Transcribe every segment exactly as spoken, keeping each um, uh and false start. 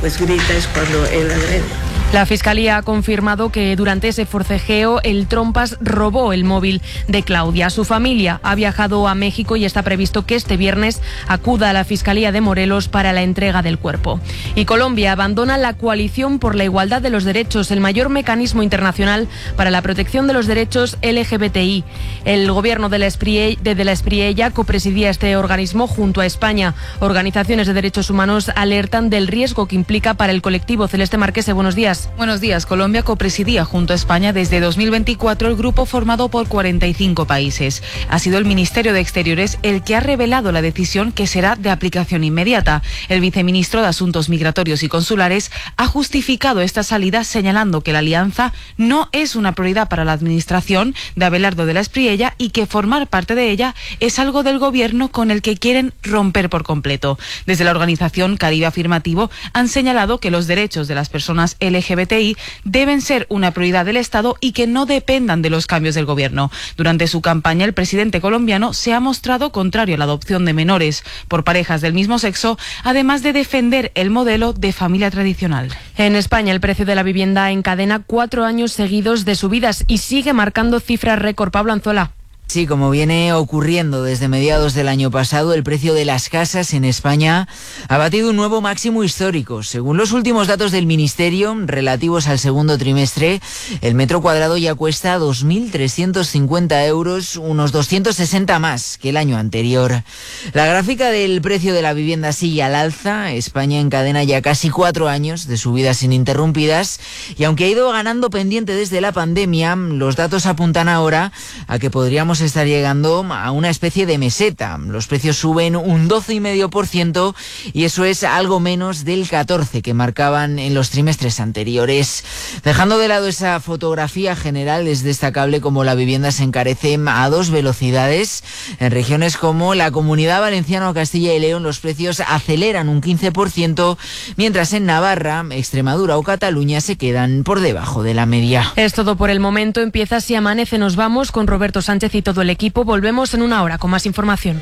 pues grita es cuando él agrede. La Fiscalía ha confirmado que durante ese forcejeo el Trompas robó el móvil de Claudia. Su familia ha viajado a México y está previsto que este viernes acuda a la Fiscalía de Morelos para la entrega del cuerpo. Y Colombia abandona la Coalición por la Igualdad de los Derechos, el mayor mecanismo internacional para la protección de los derechos L G B T I. El gobierno de la Espriella, de la Espriella copresidía este organismo junto a España. Organizaciones de derechos humanos alertan del riesgo que implica para el colectivo. Celeste Marquese, buenos días. Buenos días. Colombia copresidía junto a España desde dos mil veinticuatro el grupo formado por cuarenta y cinco países. Ha sido el Ministerio de Exteriores el que ha revelado la decisión, que será de aplicación inmediata. El viceministro de Asuntos Migratorios y Consulares ha justificado esta salida señalando que la alianza no es una prioridad para la administración de Abelardo de la Espriella y que formar parte de ella es algo del gobierno con el que quieren romper por completo. Desde la organización Caribe Afirmativo han señalado que los derechos de las personas L G B T I deben ser una prioridad del Estado y que no dependan de los cambios del gobierno. Durante su campaña, el presidente colombiano se ha mostrado contrario a la adopción de menores por parejas del mismo sexo, además de defender el modelo de familia tradicional. En España, el precio de la vivienda encadena cuatro años seguidos de subidas y sigue marcando cifras récord. Pablo Anzola. Sí, como viene ocurriendo desde mediados del año pasado, el precio de las casas en España ha batido un nuevo máximo histórico. Según los últimos datos del Ministerio, relativos al segundo trimestre, el metro cuadrado ya cuesta dos mil trescientos cincuenta euros, unos doscientos sesenta más que el año anterior. La gráfica del precio de la vivienda sigue al alza. España encadena ya casi cuatro años de subidas ininterrumpidas y aunque ha ido ganando pendiente desde la pandemia, los datos apuntan ahora a que podríamos estar llegando a una especie de meseta. Los precios suben un doce coma cinco por ciento y eso es algo menos del catorce por ciento que marcaban en los trimestres anteriores. Dejando de lado esa fotografía general, es destacable cómo la vivienda se encarece a dos velocidades. En regiones como la Comunidad Valenciana o Castilla y León los precios aceleran un quince por ciento, mientras en Navarra, Extremadura o Cataluña se quedan por debajo de la media. Es todo por el momento. Empieza Si Amanece. Nos vamos con Roberto Sánchez y todo el equipo. Volvemos en una hora con más información.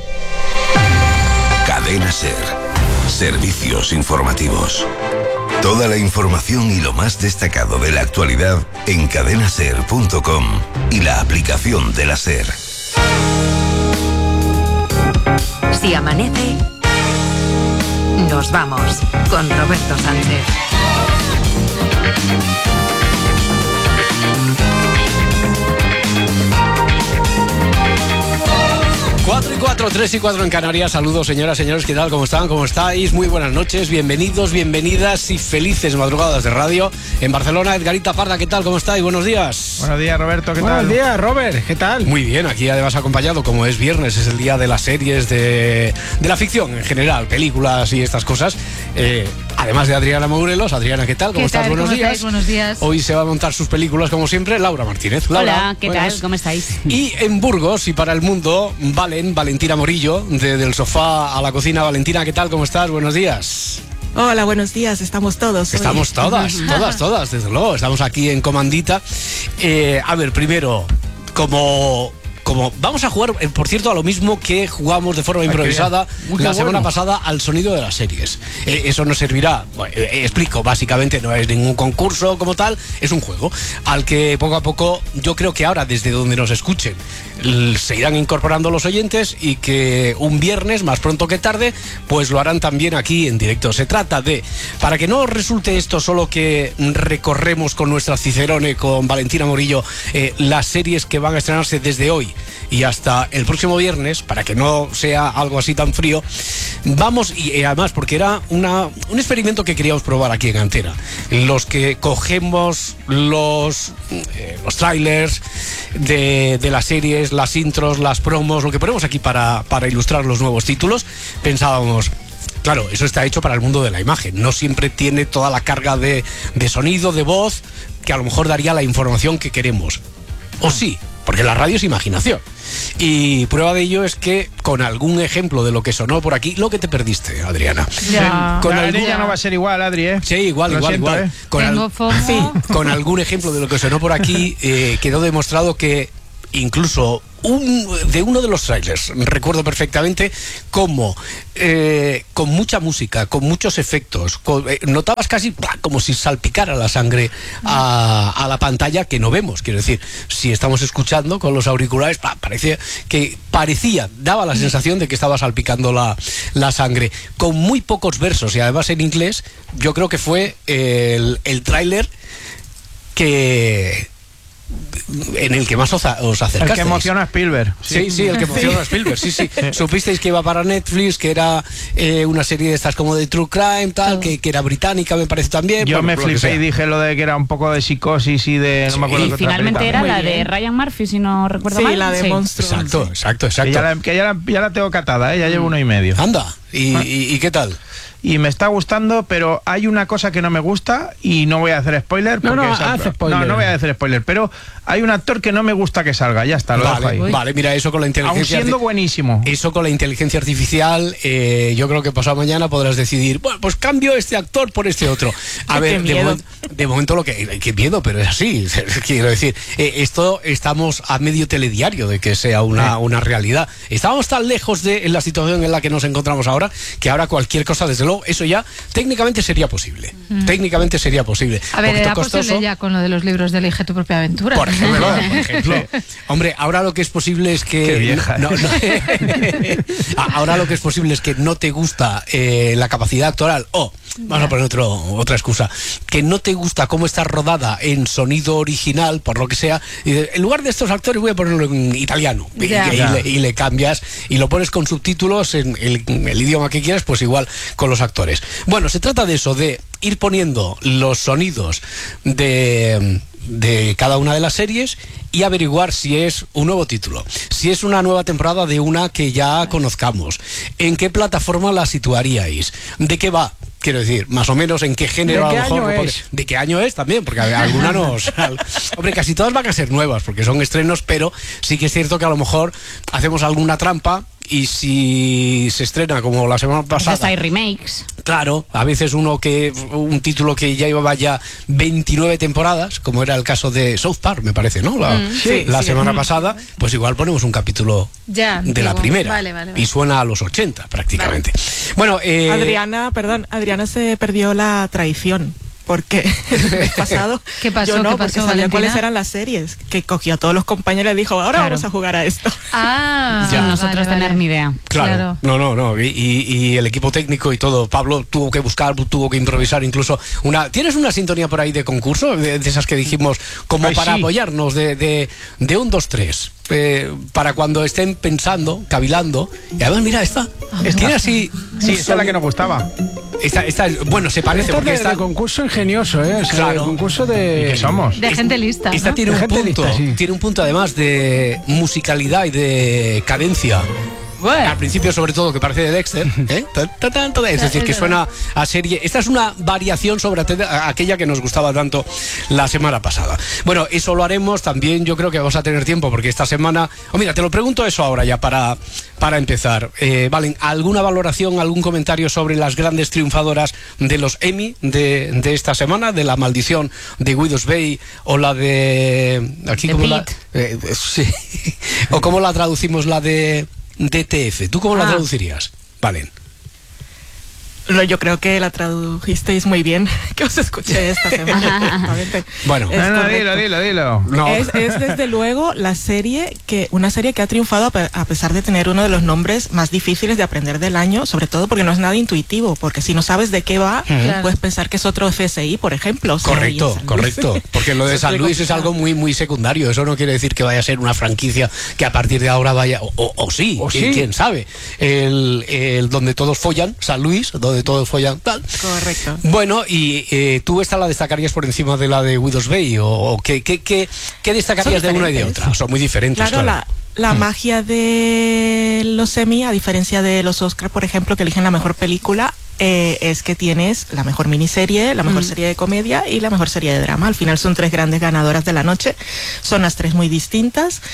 Cadena SER. Servicios informativos. Toda la información y lo más destacado de la actualidad en cadena ser punto com y la aplicación de la SER. Si amanece, nos vamos con Roberto Sánchez. cuatro y cuatro, tres y cuatro en Canarias. Saludos, señoras, señores, ¿qué tal? ¿Cómo están? ¿Cómo estáis? Muy buenas noches, bienvenidos, bienvenidas y felices madrugadas de radio. En Barcelona, Edgarita Parda, ¿qué tal? ¿Cómo estáis? Buenos días. Buenos días, Roberto, ¿qué Buenos tal? Buenos días, Robert, ¿qué tal? Muy bien, aquí además acompañado, como es viernes, es el día de las series, de, de la ficción en general, películas y estas cosas. Eh, además de Adriana Morelos. Adriana, ¿qué tal? ¿Cómo ¿Qué estás? tal? Buenos ¿Cómo días. estáis? Buenos días. Hoy se va a montar sus películas, como siempre, Laura Martínez. Laura, hola, ¿qué buenas. tal? ¿Cómo estáis? Y en Burgos y para el mundo, Valen, Valentina Morillo, de, del sofá a la cocina. Valentina, ¿qué tal? ¿Cómo estás? Buenos días. Hola, buenos días, estamos todos. Hoy. Estamos todas, todas, todas, desde luego. Estamos aquí en Comandita. Eh, a ver, primero, como... Como vamos a jugar, eh, por cierto, a lo mismo que jugamos de forma Ay, improvisada Uy, la bueno. semana pasada al sonido de las series. Eh, eso nos servirá, bueno, eh, explico, básicamente no es ningún concurso como tal, es un juego al que poco a poco, yo creo que ahora desde donde nos escuchen l- se irán incorporando los oyentes y que un viernes, más pronto que tarde, pues lo harán también aquí en directo. Se trata de, para que no resulte esto solo que recorremos con nuestra Cicerone, con Valentina Morillo, eh, las series que van a estrenarse desde hoy y hasta el próximo viernes, para que no sea algo así tan frío, vamos, y eh, además porque era una, un experimento que queríamos probar aquí en Antena, los que cogemos los, eh, los trailers de, de las series, las intros, las promos, lo que ponemos aquí para, para ilustrar los nuevos títulos, pensábamos... Claro, eso está hecho para el mundo de la imagen, no siempre tiene toda la carga de, de sonido, de voz, que a lo mejor daría la información que queremos. O sí, porque la radio es imaginación. Y prueba de ello es que con algún ejemplo de lo que sonó por aquí, lo que te perdiste, Adriana. Ya. Con La algún... ya no va a ser igual, Adri, ¿eh? Sí, igual, Lo igual, siento, igual. ¿eh? Con, Tengo al... FOMO. sí, con algún ejemplo de lo que sonó por aquí, eh, quedó demostrado que incluso un, de uno de los trailers. Recuerdo perfectamente cómo, eh, con mucha música, con muchos efectos, con, eh, notabas casi ¡plah!, como si salpicara la sangre a, a la pantalla, que no vemos. Quiero decir, si estamos escuchando con los auriculares, ¡plah!, parecía que parecía, daba la sensación de que estaba salpicando la, la sangre, con muy pocos versos y además en inglés. Yo creo que fue el, el tráiler que en el que más os, os acercasteis. El que emociona a Spielberg. Sí, sí, sí, el que emociona a Spielberg, sí, sí. Supisteis que iba para Netflix, que era eh, una serie de estas como de True Crime, tal, que, que era británica, me parece también. Yo bueno, me flipé y dije lo de que era un poco de psicosis y de... Sí. No me acuerdo Y qué finalmente otra era película. la de Ryan Murphy, si no recuerdo Sí, mal. la de Monstruo. Exacto, exacto, exacto. Que ya la, que ya la, ya la tengo catada, ¿eh? Ya llevo uno y medio. Anda, ¿y, y, y qué tal? Y me está gustando, pero hay una cosa que no me gusta y no voy a hacer spoiler. No, porque no, esa- haz spoiler. No, no voy a hacer spoiler, pero hay un actor que no me gusta que salga, ya está, lo dejo Vale, ahí. vale, mira, eso con la Aún inteligencia siendo arti- buenísimo. Eso con la inteligencia artificial, eh, yo creo que pasado mañana podrás decidir, bueno, pues cambio este actor por este otro. A Qué ver, de, miedo. momento, de momento lo que... Qué miedo, pero es así. Quiero decir, eh, esto estamos a medio telediario de que sea una, una realidad. Estábamos tan lejos de en la situación en la que nos encontramos ahora, que ahora cualquier cosa, desde luego, eso ya técnicamente sería posible. Mm. Técnicamente sería posible. A ver, Poquito era costoso. posible ya con lo de los libros de Elige tu propia aventura. Por ejemplo, por ejemplo. Hombre, ahora lo que es posible es que... Qué vieja. no- no- ahora lo que es posible es que no te gusta eh, la capacidad actoral o, vamos a poner otro, otra excusa, que no te gusta cómo está rodada en sonido original, por lo que sea, y de- en lugar de estos actores voy a ponerlo en italiano. Y, Ya. y le, y le cambias y lo pones con subtítulos en el, en el idioma que quieras, pues igual con los actores. Bueno, se trata de eso, de ir poniendo los sonidos de... de cada una de las series y averiguar si es un nuevo título, si es una nueva temporada de una que ya conozcamos, en qué plataforma la situaríais, de qué va. Quiero decir, más o menos en qué género ¿De qué a lo mejor. año porque- es? ¿De qué año es también? Porque alguna nos. al- Hombre, casi todas van a ser nuevas, porque son estrenos, pero sí que es cierto que a lo mejor hacemos alguna trampa y si se estrena como la semana Pues pasada. hasta hay remakes. Claro, a veces uno que un título que ya llevaba ya veintinueve temporadas, como era el caso de South Park, me parece, ¿no? La, Mm. Sí, la sí. semana pasada, pues igual ponemos un capítulo Ya, de la digo, primera vale, vale, vale. y suena a los ochenta prácticamente. Bueno, eh, Adriana, perdón, Adriana se perdió la traición. Porque el mes pasado ¿Qué pasó? yo no, ¿Qué porque pasó, sabía Valentina? cuáles eran las series, que cogió a todos los compañeros y dijo, ahora Claro. vamos a jugar a esto. Ah, Sin Ya. nosotros vale, tener vale. ni idea. Claro. Claro. no, no, no, y, y- y el equipo técnico y todo, Pablo tuvo que buscar, tuvo que improvisar incluso una... ¿Tienes una sintonía por ahí de concurso? De, de esas que dijimos como Ay, para sí. apoyarnos de, de, de un, dos, tres. Eh, para cuando estén pensando, cavilando. Y además, mira, esta. Tiene así... Sí, esa es la que nos gustaba. Esta, esta, bueno, se parece Esto es porque de, esta... de concurso ingenioso, ¿eh? O sea, Claro. de concurso de... ¿Y qué somos? De gente lista. Esta ¿no? tiene De un gente punto, lista, sí. tiene un punto además de musicalidad y de cadencia. Al principio, sobre todo, que parece de Dexter, ¿eh? Ta, ta, ta, ta, es decir, que suena a serie. Esta es una variación sobre ate- a- aquella que nos gustaba tanto la semana pasada. Bueno, eso lo haremos también. Yo creo que vamos a tener tiempo porque esta semana. Oh, mira, te lo pregunto eso ahora ya para, para empezar. Eh, Valen, ¿alguna valoración, algún comentario sobre las grandes triunfadoras de los Emmy de, de esta semana? De La Maldición de Widow's Bay o la de. Aquí, De ¿cómo la, Pete. eh, sí. O cómo la traducimos la de D T F. ¿Tú cómo la Ah. traducirías? Valen. No, yo creo que la tradujisteis muy bien, que os escuché esta semana. perfectamente. Bueno. Es No, no, correcto. dilo, dilo, dilo. No. Es, es desde luego la serie que una serie que ha triunfado a pe- a pesar de tener uno de los nombres más difíciles de aprender del año, sobre todo porque no es nada intuitivo, porque si no sabes de qué va, Claro. puedes pensar que es otro F S I, por ejemplo. o sea, y Correcto, en San Luis- correcto. Porque lo de Es San muy Luis es complicado. algo muy, muy secundario. Eso no quiere decir que vaya a ser una franquicia que a partir de ahora vaya. O, o- o sí, O quién, sí. quién sabe. El, el donde todos follan, San Luis, donde todos follan, tal. Correcto. Bueno, y eh, tú esta la destacarías por encima de la de Widow's Bay, o, o qué, qué, qué, qué destacarías de Son una y de diferentes. otra. Son muy diferentes, Claro, claro. la, la magia de los Emmy, a diferencia de los Oscar, por ejemplo, que eligen la mejor película, eh, es que tienes la mejor miniserie, la mejor serie de comedia y la mejor serie de drama. Al final son tres grandes ganadoras de la noche, son las tres muy distintas.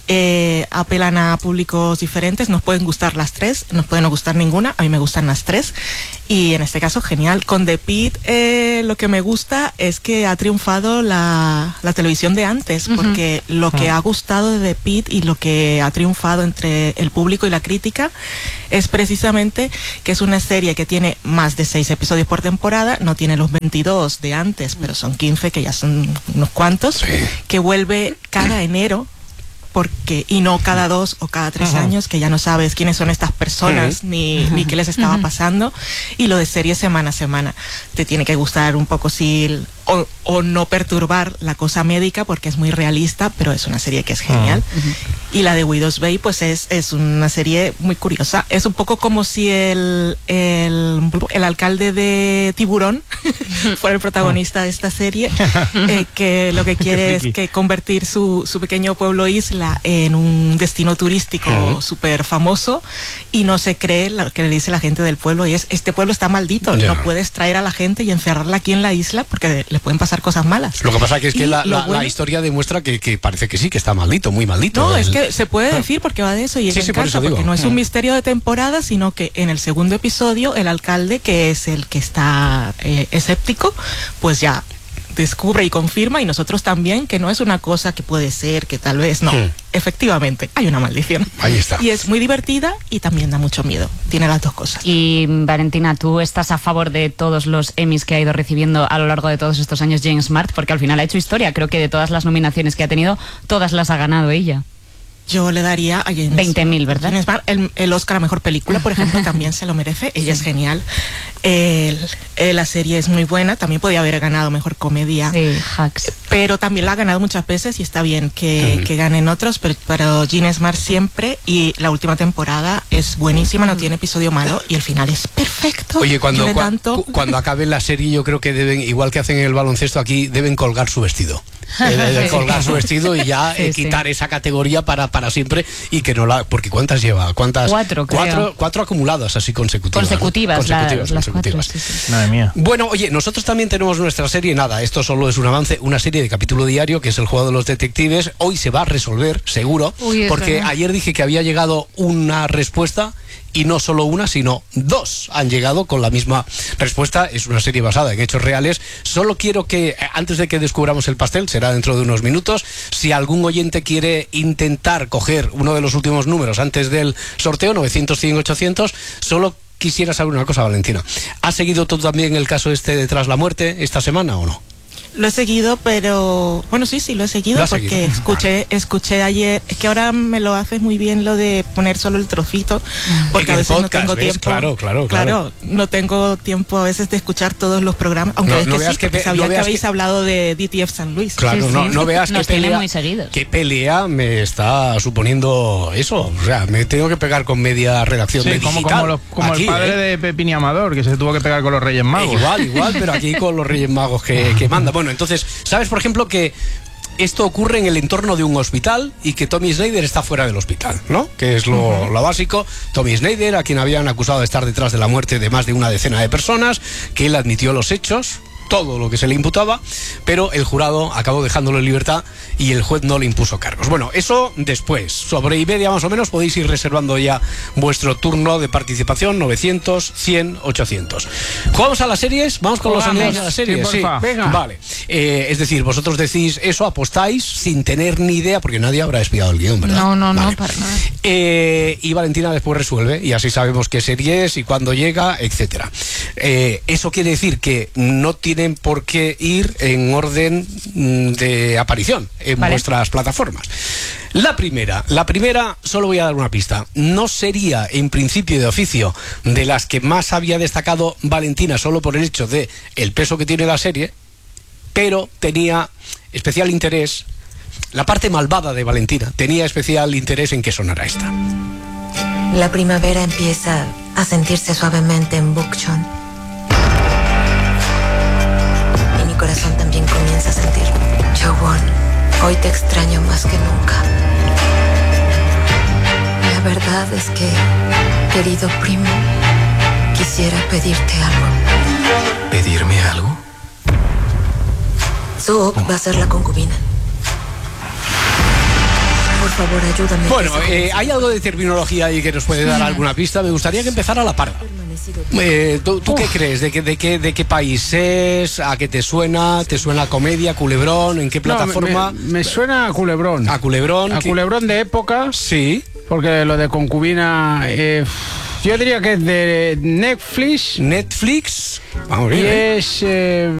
Eh, apelan a públicos diferentes, nos pueden gustar las tres, nos pueden no gustar ninguna, a mí me gustan las tres y en este caso genial. Con The Pitt eh, lo que me gusta es que ha triunfado la, la televisión de antes, uh-huh. porque lo que uh-huh. ha gustado de The Pitt y lo que ha triunfado entre el público y la crítica es precisamente que es una serie que tiene más de seis episodios por temporada, no tiene los veintidós de antes, pero son quince, que ya son unos cuantos, sí. que vuelve cada enero, porque y no cada dos o cada tres uh-huh. años, que ya no sabes quiénes son estas personas, uh-huh. ni, ni qué les estaba uh-huh. pasando, y lo de serie semana a semana. Te tiene que gustar un poco si o, o no perturbar la cosa médica, porque es muy realista, pero es una serie que es genial. Uh-huh. Y la de Widow's Bay, pues es, es una serie muy curiosa. Es un poco como si el, el, el alcalde de Tiburón fuera el protagonista de esta serie, eh, que lo que quiere es que convertir su, su pequeño pueblo isla en un destino turístico uh-huh. súper famoso, y no se cree lo que le dice la gente del pueblo, y es: este pueblo está maldito, yeah. no puedes traer a la gente y encerrarla aquí en la isla porque le pueden pasar cosas malas. Lo que pasa que es que la, la, bueno, la historia demuestra que, que parece que sí, que está maldito, muy maldito. No, el... es que se puede decir, porque va de eso, y sí, es sí, encanta, por porque no es un misterio de temporada, sino que en el segundo episodio el alcalde, que es el que está eh, escéptico, pues ya descubre y confirma, y nosotros también, que no es una cosa que puede ser, que tal vez no. Hmm. Efectivamente, hay una maldición. Ahí está. Y es muy divertida y también da mucho miedo. Tiene las dos cosas. Y Valentina, ¿tú estás a favor de todos los Emmys que ha ido recibiendo a lo largo de todos estos años Jane Smart? Porque al final ha hecho historia. Creo que de todas las nominaciones que ha tenido, todas las ha ganado ella. Yo le daría a James veinte mil, ¿verdad? James Smart, el, el Oscar a Mejor Película, por ejemplo, también se lo merece. Ella es genial. El, el, la serie es muy buena. También podía haber ganado Mejor Comedia. Sí, Hacks. Pero también la ha ganado muchas veces y está bien que, uh-huh. que ganen otros. Pero, pero James Smart siempre, y la última temporada es buenísima, no tiene episodio malo y el final es perfecto. Oye, cuando, cua, tanto... cuando acabe la serie, yo creo que deben, igual que hacen en el baloncesto aquí, deben colgar su vestido. Eh, deben colgar su vestido y ya sí, eh, quitar sí. esa categoría para, para siempre, y que no la... Porque ¿cuántas lleva? ¿Cuántas? Cuatro, creo. Cuatro, cuatro acumuladas así consecutivas. Consecutivas, ¿no? consecutivas, la, consecutivas. Las cuatro, sí, sí. Madre mía. Bueno, oye, nosotros también tenemos nuestra serie, nada, esto solo es un avance, una serie de capítulo diario, que es El Juego de los Detectives. Hoy se va a resolver, seguro, Uy, porque verdad. ayer dije que había llegado una respuesta, y no solo una, sino dos han llegado con la misma respuesta. Es una serie basada en hechos reales. Solo quiero que, antes de que descubramos el pastel, será dentro de unos minutos, si algún oyente quiere intentar coger uno de los últimos números antes del sorteo, novecientos, cien, ochocientos, solo quisiera saber una cosa, Valentina. ¿Has seguido tú también el caso este de Tras la Muerte esta semana o no? Lo he seguido, pero... Bueno, sí, sí, lo he seguido, ¿Lo porque seguido? escuché escuché ayer... Es que ahora me lo haces muy bien lo de poner solo el trocito, porque a veces podcast, no tengo ¿ves? tiempo... Claro, claro, claro. Claro, no tengo tiempo a veces de escuchar todos los programas, aunque no, es no que veas sí, que pe- sabía no que habéis que... hablado de D T F San Luis. Claro, sí, no, sí. no veas Nos qué tiene pelea, muy seguidos. qué pelea me está suponiendo eso. O sea, me tengo que pegar con media redacción sí, de como, digital. como, los, como aquí, el padre ¿eh? de Pepín y Amador, que se tuvo que pegar con los Reyes Magos. Eh, igual, igual, pero aquí con los Reyes Magos que, que manda. Bueno, entonces, ¿sabes, por ejemplo, que esto ocurre en el entorno de un hospital y que Tommy Snyder está fuera del hospital, ¿no? Que es lo, uh-huh. lo básico. Tommy Snyder, a quien habían acusado de estar detrás de la muerte de más de una decena de personas, que él admitió los hechos, todo lo que se le imputaba, pero el jurado acabó dejándolo en libertad y el juez no le impuso cargos. Bueno, eso después. Sobre y media más o menos podéis ir reservando ya vuestro turno de participación, novecientos, cien, ochocientos. ¿Jugamos a las series? ¿Vamos con Jugamos. los amigos de las series? Sí, porfa. Venga. Vale. Eh, es decir, vosotros decís eso, apostáis sin tener ni idea, porque nadie habrá espiado el guión, ¿verdad? No, no, vale. no, para nada. Eh, y Valentina después resuelve, y así sabemos qué serie es y cuándo llega, etcétera. Eh, eso quiere decir que no tiene por qué ir en orden de aparición en vale. vuestras plataformas. La primera, la primera, solo voy a dar una pista. No sería en principio de oficio de las que más había destacado Valentina solo por el hecho de el peso que tiene la serie, pero tenía especial interés, la parte malvada de Valentina tenía especial interés en que sonara esta. La primavera empieza a sentirse suavemente en Bukchon. Mi corazón también comienza a sentir. Jowon, hoy te extraño más que nunca. La verdad es que, querido primo, quisiera pedirte algo. ¿Pedirme algo? Sook va a ser la concubina. Por favor, ayúdame. Bueno, eh, hay algo de terminología ahí que nos puede dar alguna pista. Me gustaría que empezara la Parda. Eh, ¿Tú, tú qué crees? ¿De qué, de, qué, ¿De qué país es? ¿A qué te suena? ¿Te suena a comedia, culebrón? ¿En qué plataforma? No, me, me suena a culebrón. A culebrón. A ¿qué? culebrón de época. Sí. Porque lo de concubina, eh, yo diría que es de Netflix. Netflix. Vamos bien. Y ¿eh? es eh,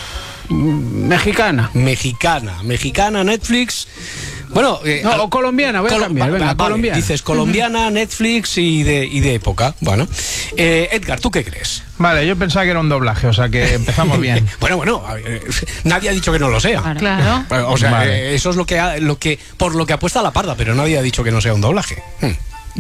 mexicana. Mexicana. Mexicana, Netflix. Bueno, eh, no, al, o colombiana, voy a colo cambiar, venga, vale, colombiana. Dices colombiana, Netflix y de, y de época. Bueno, eh, Edgar, ¿tú qué crees? Vale, yo pensaba que era un doblaje, o sea que empezamos bien. Bueno, bueno, eh, nadie ha dicho que no lo sea. Claro. O sea, Vale. eh, eso es lo que, ha, lo que por lo que apuesta la Parda, pero nadie ha dicho que no sea un doblaje. Hmm.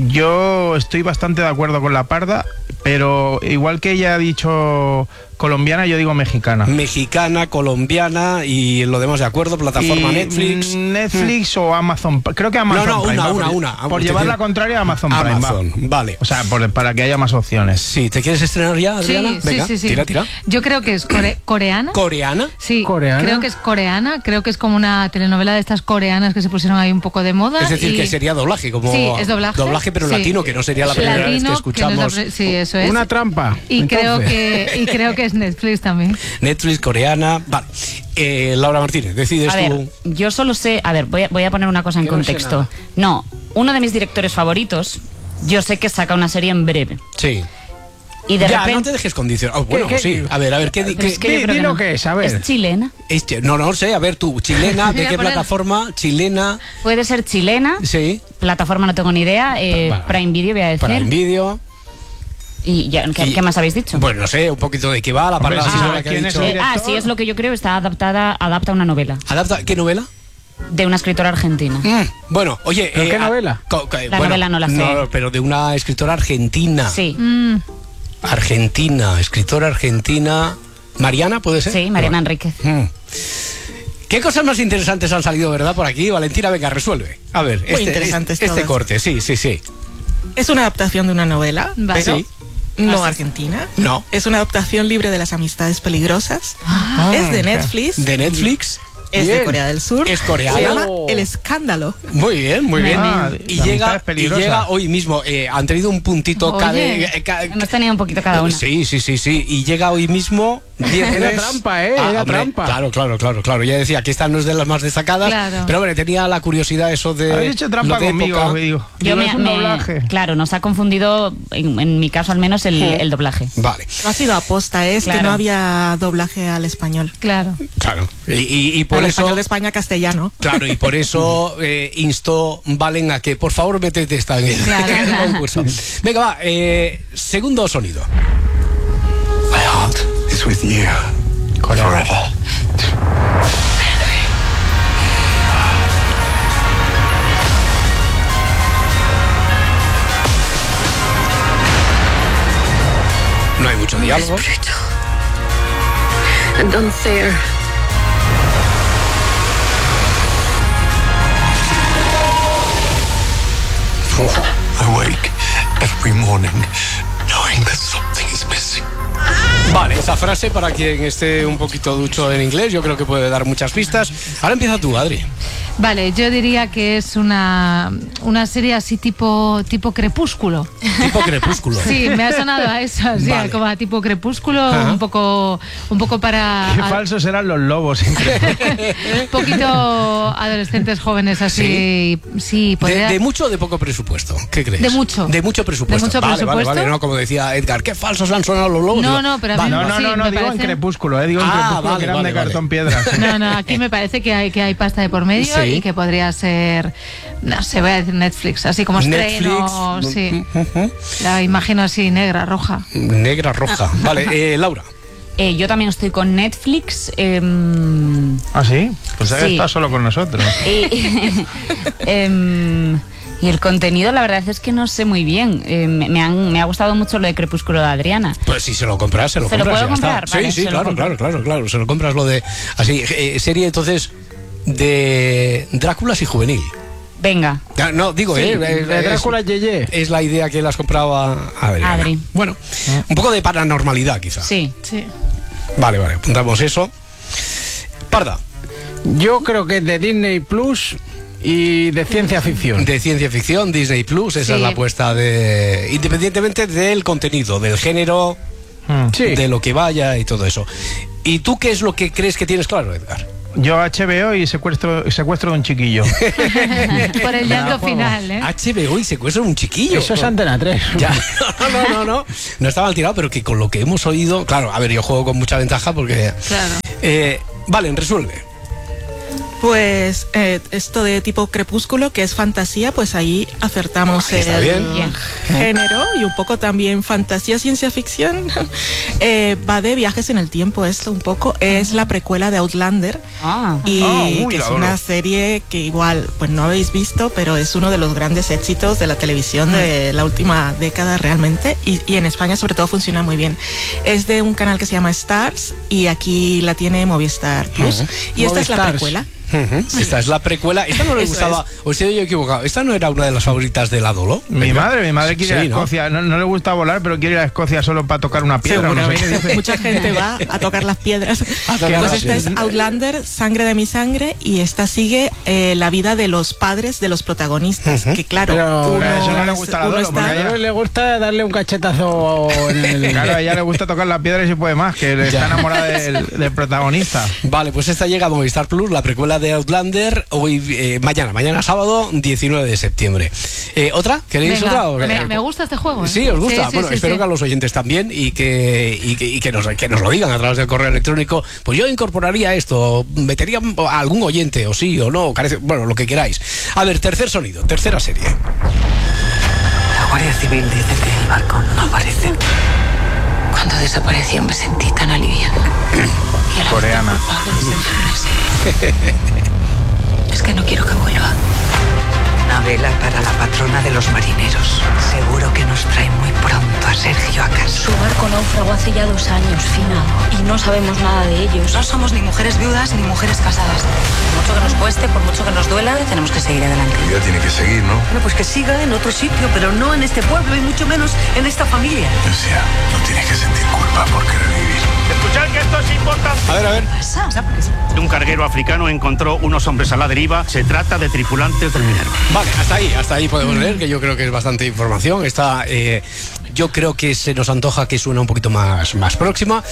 Yo estoy bastante de acuerdo con la Parda, pero igual que ella ha dicho colombiana, yo digo mexicana. Mexicana, colombiana y lo demás de acuerdo, plataforma Y Netflix. Netflix o Amazon. Creo que Amazon No, no, Prime. una, va, una, por, una. Por Te llevar quiero- la contraria a Amazon Prime. Amazon, va. vale. O sea, por- para que haya más opciones. Sí, ¿te quieres estrenar ya, Adriana? Sí, Venga, sí, sí, sí. tira, tira. Yo creo que es core- coreana. ¿Coreana? Sí, ¿Coreana? creo que es coreana. Creo que es como una telenovela de estas coreanas que se pusieron ahí un poco de moda. Es decir, y- que sería doblaje, como Sí, es doblaje. doblaje pero Sí. latino, que no sería la primera vez que Latino, no es la escuchamos. pri- sí, eso es. Una trampa. Y creo entonces. que y creo que es Netflix también. Netflix, coreana. Vale. Eh, Laura Martínez, decides A ver, tú. yo solo sé, a ver, voy a, voy a poner una cosa en Yo no sé contexto. nada. No, uno de mis directores favoritos, yo sé que saca una serie en breve. Sí. Y de ya, no repente te dejes condicionar. Oh, bueno, ¿Qué- qué? sí. A ver, a ver, ¿qué, di- Pero qué- es que yo Di, creo di que lo no. que es, a ver. Es chilena. este- no, no sé, a ver tú, chilena, ¿de Voy a qué poner- plataforma? Chilena, Puede ser chilena. sí, Plataforma no tengo ni idea. eh, Vale. Prime Video voy a decir. para el vídeo. Y ya, ¿qué, Y- qué más habéis dicho? Bueno, no sé, un poquito de qué va, la Hombre, palabra sí, asesora ¿sabe que ha quién es dicho. el Eh, ah, director? sí, es lo que yo creo. Está adaptada, adapta una novela ¿Adapta qué novela? de una escritora argentina. Mm, bueno, oye. ¿Pero qué a- novela? co- co- La novela no la sé. pero de una escritora argentina. Sí, Mm, Argentina, escritora argentina. ¿Mariana puede ser? sí, Mariana Enríquez. Mm. ¿Qué cosas más interesantes han salido, verdad, por aquí? Valentina, venga, resuelve. A ver, este, interesantes este, este todas. corte, sí, sí, sí. Es una adaptación de una novela, Vale. pero Sí. no argentina. No. Es una adaptación libre de las amistades peligrosas. es de Netflix. De Netflix. Es de Bien. Corea del Sur. Es coreana. Se llama El Escándalo. Muy bien, muy bien. Ah, y, la llega, amistad es y peligrosa. llega hoy mismo. Eh, han tenido un puntito cada. Oye. eh, ca- Hemos tenido un poquito cada una. Sí, sí, sí, sí. Y llega hoy mismo. Viernes. Era trampa, ¿eh? Era trampa. Claro, claro, claro, claro. Ya decía que esta no es de las más destacadas. Claro. Pero hombre, tenía la curiosidad eso de. Habéis hecho trampa lo de conmigo, época. digo. Yo Digo, me, es un me- doblaje. claro, nos ha confundido, en, en mi caso al menos, el, el doblaje. Vale, No ha sido aposta, es que Claro. no había doblaje al español. claro. claro. Y, y- y por Al eso. español de España castellano. Claro, y por eso eh, instó Valen a que por favor métete esta en el, Claro. en el concurso. Venga, va, eh, segundo sonido. My heart is with you forever. No hay mucho diálogo. And unfair. I wake every morning knowing that something is missing. Vale, esa frase para quien esté un poquito ducho en inglés, yo creo que puede dar muchas pistas. Ahora empieza tú, Adri. Vale, yo diría que es una, una serie así tipo tipo Crepúsculo. Tipo Crepúsculo. Sí, me ha sonado a eso, así, Vale. como a tipo Crepúsculo, Ajá. un poco un poco para Qué a- falsos eran los lobos. un poquito adolescentes jóvenes así. Sí, De, podría- de mucho o de poco presupuesto, ¿qué crees? De mucho. De mucho presupuesto. De mucho vale, vale, presupuesto. vale, no, como decía Edgar, qué falsos han sonado los lobos. No, Digo, no, pero a mí vale, No, no, sí, no, no, me digo en parece- Crepúsculo, eh, digo en Ah, Crepúsculo vale, que eran vale, de vale. cartón piedra. No, no, aquí me parece que hay que hay pasta de por medio Sí. y que podría ser, no sé, voy a decir Netflix, así como estreno, Netflix. sí. Ujú. La imagino así negra, roja. Negra, roja. Vale, eh, Laura. Eh, yo también estoy con Netflix. em, ¿Ah, sí? Pues Sí. está solo con nosotros. y, em, y el contenido, la verdad es que no sé muy bien. Eh, me, me han- me ha gustado mucho lo de Crepúsculo de Adriana. Pues si se lo compras, se lo ¿Se lo compras. puedo ya comprar? está. Vale, sí, sí, se lo claro, compro. claro, claro, claro. Se lo compras lo de. Así, eh, serie entonces de Dráculas y juvenil. Venga. Ah, No, digo, Sí, eh, De eh, Drácula es, Yeye. es la idea que le has comprado a Adriana. Adri. Bueno, un poco de paranormalidad, quizá. Sí. Sí. Vale, vale, apuntamos eso. Parda. Yo creo que es de Disney Plus Y de ciencia ficción. De ciencia ficción, Disney Plus, esa Sí. es la apuesta de... Independientemente del contenido, del género, Sí. de lo que vaya y todo eso. ¿Y tú qué es lo que crees que tienes claro, Edgar? Yo H B O y secuestro, secuestro de un chiquillo. Por el llanto final, ¿eh? H B O y secuestro de un chiquillo. Eso es Antena tres. Ya, no, no, no, no. No está mal tirado, pero que con lo que hemos oído... Claro, a ver, yo juego con mucha ventaja porque... Claro. Eh, Valen, resuelve. Pues eh, esto de tipo crepúsculo, que es fantasía, pues ahí acertamos Ahí está el bien. Bien. género y un poco también fantasía, ciencia ficción. Eh, va de viajes en el tiempo esto un poco. Es la precuela de Outlander Ah. y Ah, uy, que la es adoro. una serie que igual pues no habéis visto, pero es uno de los grandes éxitos de la televisión de la última década realmente y, y en España sobre todo funciona muy bien. Es de un canal que se llama Stars y aquí la tiene Movistar Plus Ujú. y esta es la Movistars. precuela. Ujú. Esta es la precuela. Esta no le Eso gustaba, o estoy yo equivocado. Esta no era una de las favoritas de la Dolo. Mi madre, mi madre quiere ir Sí, a ¿no? Escocia. No, no le gusta volar, pero quiere ir a Escocia solo para tocar una piedra. o no sé qué dice. Mucha gente va a tocar las piedras. A tocar Pues las esta es piedras. Outlander, Sangre de mi sangre, y esta sigue eh, la vida de los padres de los protagonistas. Ujú. Que claro, Pero uno, a eso no le es- gusta la uno Dolo, está- porque A ella le gusta darle un cachetazo en el... Claro, a ella le gusta tocar la piedra y si puede más, que está enamorada del, del protagonista. Vale, pues esta llega a Movistar Plus, la precuela de Outlander, hoy, eh, mañana, mañana sábado, diecinueve de septiembre. Eh, ¿Otra? ¿Queréis Venga, otra? o qué? me, me gusta este juego, ¿eh? Sí, os gusta. Sí, sí, bueno, sí, espero sí. que a los oyentes también y que, y que, y que, nos, que nos lo digan a través del correo electrónico. Pues yo incorporaría esto, metería a algún oyente, o sí, o no, carece, bueno, lo que queráis. A ver, tercer sonido, tercera serie. La Guardia Civil dice que el barco no aparece. Cuando desapareció me sentí tan aliviada. Y a la Coreana. vez culpable de sentirme así. Es que no quiero que vuelva. Una vela para la patrona de los marineros. Seguro que nos trae muy pronto a Sergio a casa. Su barco naufragó hace ya dos años, Fina, y no sabemos nada de ellos. No somos ni mujeres viudas ni mujeres casadas. Por mucho que nos cueste, por mucho que nos duela, tenemos que seguir adelante. Ya tiene que seguir, ¿no? Bueno, pues que siga en otro sitio, pero no en este pueblo y mucho menos en esta familia. Decía, no tienes que sentir culpa por querer vivir. Escuchad que esto es importante. A ver, a ver. ¿Pasa? O sea, porque es- Un carguero africano encontró unos hombres a la deriva. Se trata de tripulantes del Minerva. Vale, hasta ahí, hasta ahí podemos leer, que yo creo que es bastante información. Está, eh, yo creo que se nos antoja que suena un poquito más, más próxima.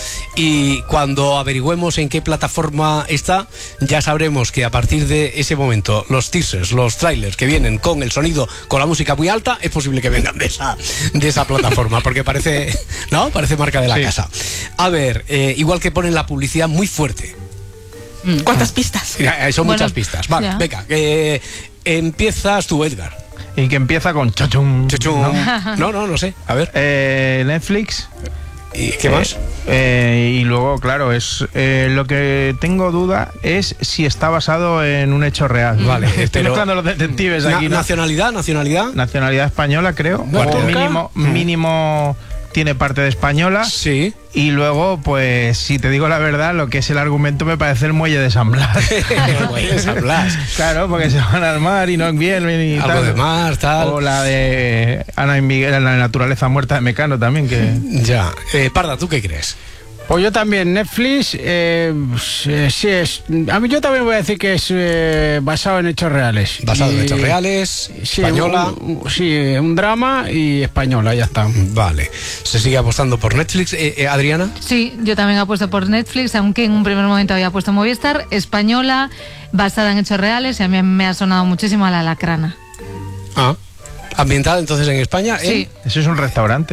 Y cuando averigüemos en qué plataforma está, ya sabremos que a partir de ese momento, los teasers, los trailers que vienen con el sonido, con la música muy alta, es posible que vengan de esa, de esa plataforma, porque parece, ¿no? Parece marca de la Sí. casa. A ver, eh, igual que ponen la publicidad muy fuerte. ¿Cuántas pistas? Eh, Son Bueno, muchas pistas. Vale, ya. venga, eh, empiezas tú, Edgar. Y que empieza con chachum. Chuchum. ¿no? No, no, no sé. A ver. Eh, Netflix. ¿Y qué más? Eh, y luego, claro, es eh, lo que tengo duda es si está basado en un hecho real. Vale, Estoy pero- mezclando los detectives Na- aquí. ¿no? nacionalidad, nacionalidad. Nacionalidad española, creo. Bueno, O ¿cerca? mínimo, mínimo tiene parte de española. Sí. Y luego, pues, si te digo la verdad, lo que es el argumento me parece el muelle de San Blas. El muelle de San Blas. Claro, porque se van al mar y no vienen y Algo tal. de mar, tal. O la de Ana y Miguel en la naturaleza muerta de Mecano también, que... Ya. Eh, Parda, ¿tú qué crees? Pues yo también, Netflix, eh, sí, sí es. A mí yo también voy a decir que es eh, basado en hechos reales. Basado en Y- hechos reales, sí, española. un- un- sí, un drama y española, ya está. Vale. Se sigue apostando por Netflix. Eh, eh, Adriana. Sí, yo también apuesto por Netflix, aunque en un primer momento había puesto Movistar, española, basada en hechos reales, y a mí me ha sonado muchísimo a La Lacrana. Ah. Ambientada entonces en España. ¿eh? Sí. Eso es un restaurante.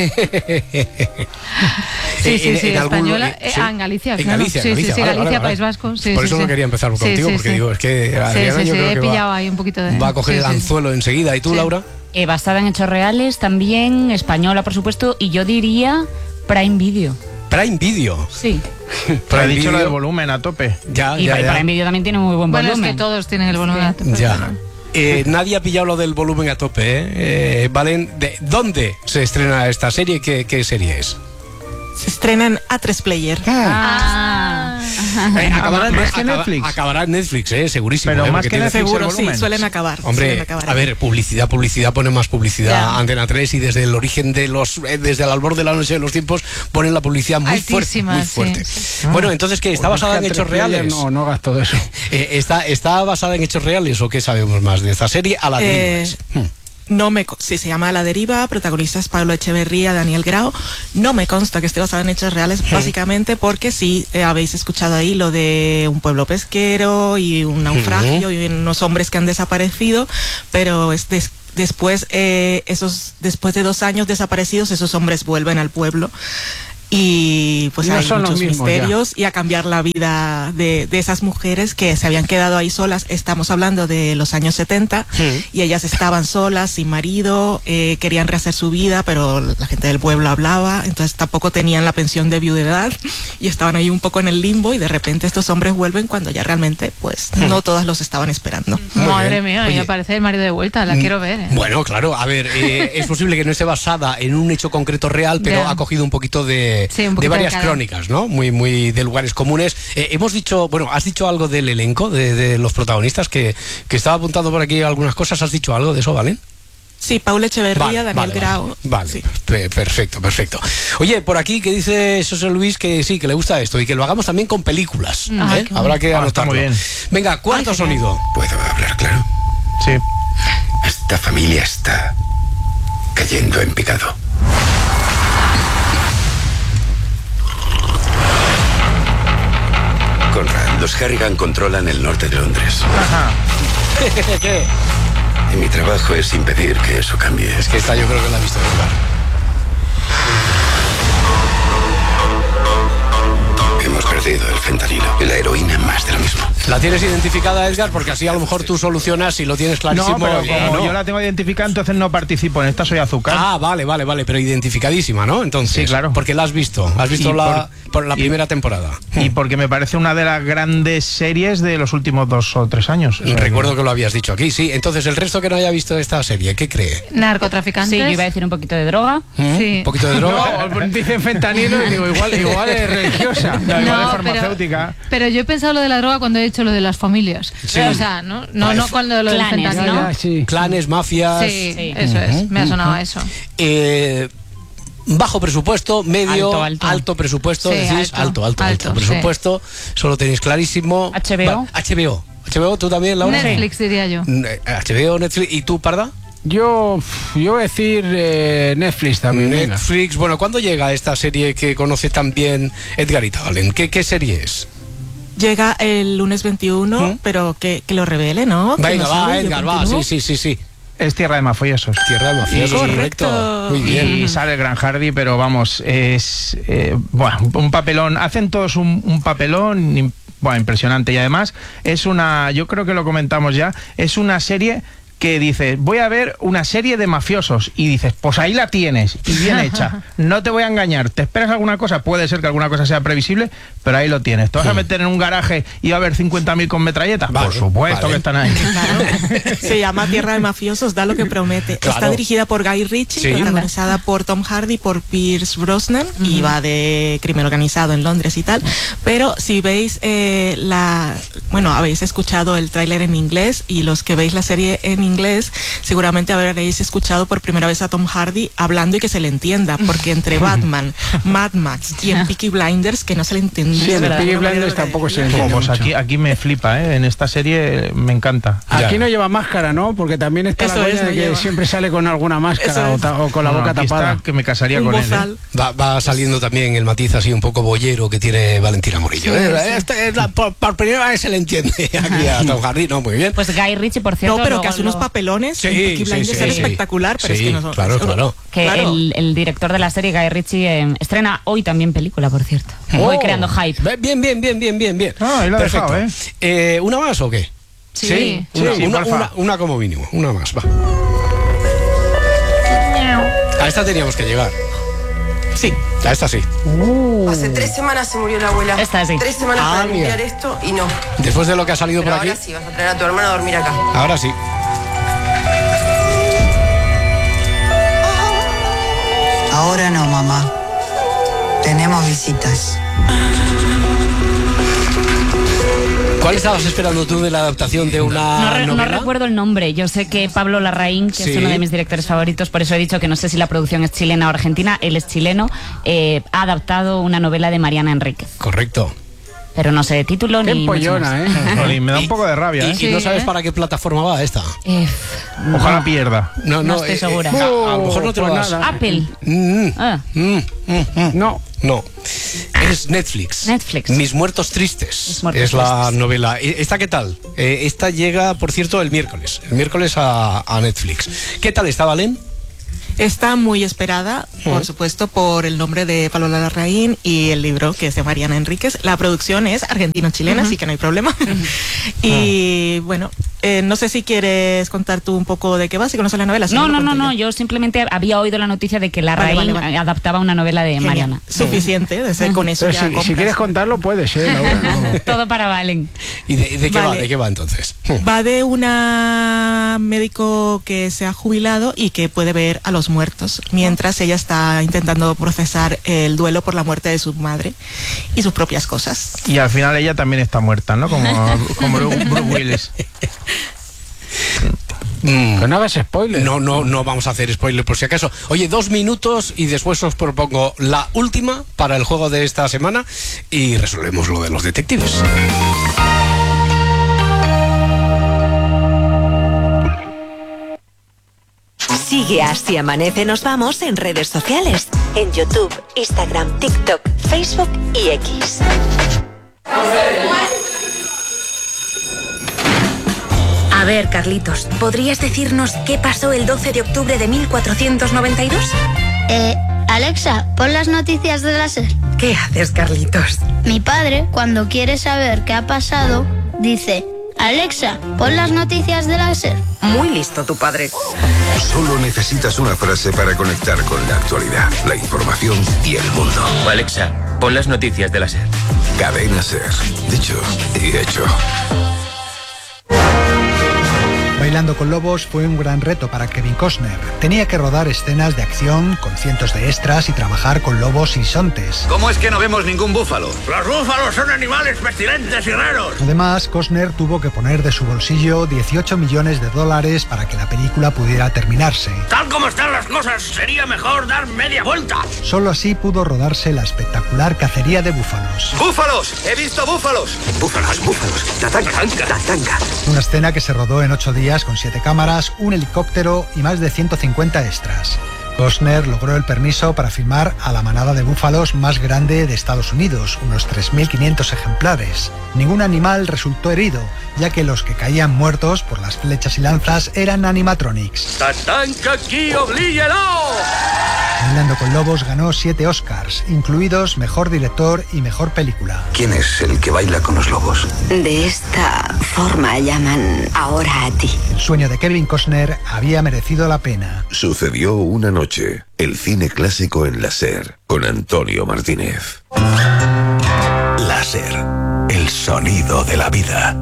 Sí, sí, En- sí, en algún- española. eh, eh, sí. ah, en Galicia, En claro. Galicia, sí, Galicia. sí, sí, Vale, Galicia, vale, País vale. Vasco. Sí, Por sí, eso sí. no quería empezar Sí, contigo, sí, porque sí. digo, es que Sí, Adriana sí, yo sí, creo he que pillado va, ahí un poquito de... va a coger sí, el sí. anzuelo enseguida. ¿Y tú, Sí. Laura? Eh, basada en hechos reales, también española, por supuesto, y yo diría Prime Video. Prime Video. Sí. Pero he dicho Video. lo del volumen a tope. Ya, Y ya, ya. Prime Video también tiene muy buen Bueno, volumen. es que todos tienen el volumen alto, pero Ya. bueno. Eh, nadie ha pillado lo del volumen a tope, ¿eh? Eh, Valen, ¿de dónde se estrena esta serie? ¿Qué, qué serie es? Se estrena en A tres Player. Ah. Eh, acabará, Más que acaba- Netflix. acabará en Netflix, eh, segurísimo. Pero eh, más porque que tiene- Netflix, Seguro, el sí, volumen. suelen acabar. Hombre, suelen acabar a ahí. ver, publicidad, publicidad, pone más publicidad. Ya. Antena tres y desde el origen de los, eh, desde el albor de la noche de los tiempos, ponen la publicidad muy Altísima, fuerte. Muy sí. fuerte. Bueno, entonces, ¿qué? ¿Está Pues basada en fíjate, hechos que ella reales? No, no gasto de eso. Eh, ¿está, ¿Está basada en hechos reales o qué sabemos más de esta serie? A la Eh, deriva es. Hmm. No me, co- sí, se llama A la deriva, protagonistas Pablo Echeverría, Daniel Grau. No me consta que esté basada en hechos reales, básicamente porque sí, eh, habéis escuchado ahí lo de un pueblo pesquero y un naufragio y unos hombres que han desaparecido, pero es des- después, eh, esos, después de dos años desaparecidos, esos hombres vuelven al pueblo. Y pues No hay son los muchos mismos, misterios y a cambiar la vida de, de esas mujeres que se habían quedado ahí solas. Estamos hablando de los años setenta y ellas estaban solas, sin marido, eh, querían rehacer su vida, pero la gente del pueblo hablaba, entonces tampoco tenían la pensión de viudedad y estaban ahí un poco en el limbo y de repente estos hombres vuelven cuando ya realmente pues no todas los estaban esperando. Muy Madre bien. mía, Oye, me parece el marido de vuelta, la mm, quiero ver. ¿eh? Bueno, claro, a ver, eh, es posible que no esté basada en un hecho concreto real, pero Ya. ha cogido un poquito de, Sí, un de poquito varias de cada. crónicas, ¿no? Muy, muy de lugares comunes. Eh, hemos dicho, bueno, has dicho algo del elenco, de, de los protagonistas, que, que estaba apuntando por aquí algunas cosas. ¿Has dicho algo de eso, Valen? Sí, Paula Echeverría, Vale, Daniel vale, Grau. Vale, Sí. pe- perfecto, perfecto. Oye, por aquí que dice José Luis que sí, que le gusta esto y que lo hagamos también con películas. Ah, ¿eh? qué Habrá que Ah, está anotarlo. muy bien. Venga, cuarto Ay, genial. sonido. ¿Puedo hablar claro? Sí. Esta familia está cayendo en picado. Conrad, los Harrigan controlan el norte de Londres. Y mi trabajo es impedir que eso cambie. Es que esta yo creo que la he visto, Edgar. Hemos perdido el fentanilo y la heroína, más de lo mismo. ¿La tienes identificada, Edgar? Porque así a lo mejor tú solucionas si lo tienes clarísimo. No, pero y- como no. yo la tengo identificada, entonces no participo en esta, soy azúcar. Ah, vale, vale, vale, pero identificadísima, ¿no? Entonces, Sí, claro. Porque la has visto, has visto Y la, por- por la y- primera temporada. Y porque me parece una de las grandes series de los últimos dos o tres años. O sea, Recuerdo que lo habías dicho aquí, sí. Entonces, el resto que no haya visto esta serie, ¿qué cree? Narcotraficantes. Sí, yo iba a decir un poquito de droga. ¿Mm? Sí. ¿Un poquito de droga? No, dicen fentanilo y digo, igual, igual es religiosa. no, igual No, es pero- farmacéutica. Pero yo he pensado lo de la droga cuando he dicho lo de las familias. Sí. O sea, no, no, Vale. no cuando lo del Clanes, fentanilo. ¿no? Ya, sí. Clanes, mafias. Sí, Sí. eso es. Me ha sonado a eso. Eh, bajo presupuesto, medio, Alto, alto. presupuesto, Sí, decís, alto, alto, alto, alto, alto, presupuesto, solo tenéis clarísimo. H B O. Va, H B O. H B O, tú también, Laura. Netflix, diría yo. Mm, eh, H B O, Netflix, ¿y tú, Parda? Yo, yo voy a decir eh, Netflix también. venga. Netflix, bueno, ¿cuándo llega esta serie que conoce también Edgarita Valen? ¿Qué, qué serie es? Llega el lunes veintiuno, ¿Mm? pero que, que lo revele, ¿no? Que Venga, no va, sabe, yo Edgar, va, continúo. sí, sí, sí, sí. Es Tierra de Mafiosos. Tierra de mafiosos, Correcto. correcto. Muy bien. Y sale el Gran Hardy, pero vamos, es eh, bueno, un papelón. Hacen todos un, un papelón im- bueno, impresionante. Y además es una, yo creo que lo comentamos ya, es una serie que dices, voy a ver una serie de mafiosos, y dices, pues ahí la tienes, y bien hecha. No te voy a engañar, ¿te esperas alguna cosa? Puede ser que alguna cosa sea previsible, pero ahí lo tienes. ¿Te vas a meter en un garaje y va a haber cincuenta mil con metralletas? Vale, Por supuesto vale. que están ahí. Claro. Se llama Tierra de Mafiosos, da lo que promete. Claro. Está dirigida por Guy Ritchie, Sí. protagonizada por Tom Hardy, por Pierce Brosnan, y va de crimen organizado en Londres y tal. Pero si veis eh, la... Bueno, habéis escuchado el tráiler en inglés, y los que veis la serie en inglés, seguramente habréis escuchado por primera vez a Tom Hardy hablando y que se le entienda, porque entre Batman, Mad Max y en Peaky Blinders, que no se le entendía. Sí, en de el Peaky alguna manera Blinders lo que tampoco se decía. entiende Pues mucho. aquí, aquí me flipa, ¿eh? En esta serie me encanta. Aquí Ya. no lleva máscara, ¿no? Porque también está Eso la es, coña no de que lleva. siempre sale con alguna máscara Eso o, es. ta- o con la No, boca aquí tapada. está, que me casaría Un con él. bozal. ¿eh? Va, va saliendo también el matiz así un poco boyero que tiene Valentina Morillo. Sí, ¿eh? sí. Este es la- por, por primera vez se le entiende aquí a Tom Hardy, no, muy bien. Pues Guy Ritchie, por cierto. No, pero luego que hace unos lo- papelones. Sí, en Peaky sí, Blinders sí, era sí. espectacular, pero Sí, es que no son. claro, claro. Que Claro. el, el director de la serie, Guy Ritchie, eh, estrena hoy también película, por cierto. Voy Oh. creando hype. Bien, bien, bien, bien, bien, bien. Ah, ahí lo ha Perfecto. dejado, ¿eh? Eh, ¿Una más o qué? Sí. Una, Sí, una, porfa. una- una como mínimo, una más, va. A esta teníamos que llegar. Sí. A esta sí. Hace tres semanas se murió la abuela. Esta sí. Tres semanas Ah, para mira. limpiar esto y no. Después de lo que ha salido Pero por aquí. ahora sí, vas a traer a tu hermana a dormir acá. Ahora sí. Ahora no, mamá. Tenemos visitas. ¿Cuál estabas esperando tú de la adaptación de una No, re- no novela? recuerdo el nombre. Yo sé que Pablo Larraín, que Sí. es uno de mis directores favoritos, por eso he dicho que no sé si la producción es chilena o argentina, él es chileno, eh, ha adaptado una novela de Mariana Enríquez. Correcto. Pero no sé de título Qué ni mucho pollona, más. ¿eh? Jolín, me da un poco de rabia, ¿Y, ¿eh? y no sabes para qué plataforma va esta? Eh, Ojalá pierda. No estoy segura. a, a lo mejor no te lo Pues das. nada. Apple. Mm, Ah, mm, mm, mm. No. No, es Netflix. Netflix. Mis muertos tristes. Mis muertos es la tristes. novela. E- ¿Esta qué tal? Eh, esta llega, por cierto, el miércoles. El miércoles a, a Netflix. ¿Qué tal está, Valen? Está muy esperada, por Mm. supuesto, por el nombre de Pablo Larraín y el libro, que es de Mariana Enríquez. La producción es argentino-chilena, así que no hay problema. Y bueno, eh, no sé si quieres contar tú un poco de qué va, si conoces la novela. Si No, lo no, no, cuento no. Yo simplemente había oído la noticia de que Larraín Vale, vale, vale. adaptaba una novela de Genial. Mariana. Suficiente, de ser con eso Pero ya si, si compras. quieres contarlo, puedes, ¿eh? Laura? Todo para Valen. ¿Y de, de qué va? Vale. ¿De qué va entonces? Va de una médico que se ha jubilado y que puede ver a los muertos, mientras ella está intentando procesar el duelo por la muerte de su madre y sus propias cosas. Y al final ella también está muerta, ¿no? Como, como Bruce Willis. Mm. Pues no hagas spoiler. No, no, no vamos a hacer spoiler por si acaso. Oye, dos minutos y después os propongo la última para el juego de esta semana y resolvemos lo de los detectives. Sigue a Si Amanece Nos Vamos en redes sociales, en YouTube, Instagram, TikTok, Facebook y X. A ver, Carlitos, ¿podrías decirnos qué pasó el doce de octubre de mil cuatrocientos noventa y dos? Eh, Alexa, pon las noticias de la SER. ¿Qué haces, Carlitos? Mi padre, cuando quiere saber qué ha pasado, dice: Alexa, pon las noticias de la SER. Muy listo tu padre. Solo necesitas una frase para conectar con la actualidad, la información y el mundo. Alexa, pon las noticias de la SER. Cadena SER. Dicho y hecho. Bailando con Lobos fue un gran reto para Kevin Costner. Tenía que rodar escenas de acción con cientos de extras y trabajar con lobos y bisontes. ¿Cómo es que no vemos ningún búfalo? Los búfalos son animales pestilentes y raros. Además, Costner tuvo que poner de su bolsillo dieciocho millones de dólares para que la película pudiera terminarse. Tal como están las cosas, sería mejor dar media vuelta. Solo así pudo rodarse la espectacular cacería de búfalos. ¡Búfalos! ¡He visto búfalos! ¡Búfalos, búfalos! ¡Tatanka, tatanka! Una escena que se rodó en ocho días con siete cámaras, un helicóptero y más de ciento cincuenta extras. Costner logró el permiso para filmar a la manada de búfalos más grande de Estados Unidos, unos tres mil quinientos ejemplares. Ningún animal resultó herido, ya que los que caían muertos por las flechas y lanzas eran animatronics. ¡Tatanka aquí, oblíguelo! Bailando con Lobos ganó siete Oscars, incluidos Mejor Director y Mejor Película. ¿Quién es el que baila con los lobos? De esta forma llaman ahora a ti. El sueño de Kevin Costner había merecido la pena. Sucedió una noche. El cine clásico en la SER con Antonio Martínez. La SER, el sonido de la vida.